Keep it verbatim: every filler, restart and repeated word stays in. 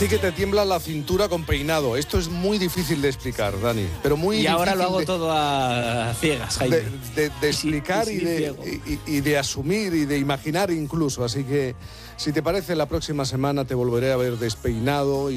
Sí que te tiembla la cintura con peinado. Esto es muy difícil de explicar, Dani. Pero muy y ahora lo hago de, todo a ciegas, Jaime. De, de, de explicar y, y, de, y, y de asumir y de imaginar incluso. Así que, si te parece, la próxima semana te volveré a ver despeinado. Y